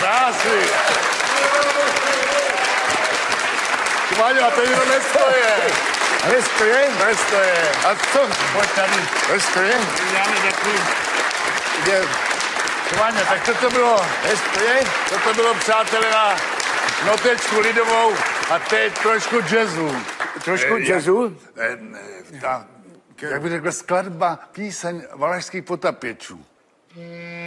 Krásný. Váňo, a to jenom nestoje. Nestoje? Nestoje. A co? Pojď tady. Nestoje? Já mi takový. Váňo, tak toto bylo. Nestoje? Toto bylo, přátelé, na notečku lidovou a teď trošku jazzu. Trošku jazzu? Jak bych řekl, skladba, píseň Valašských potapěčů.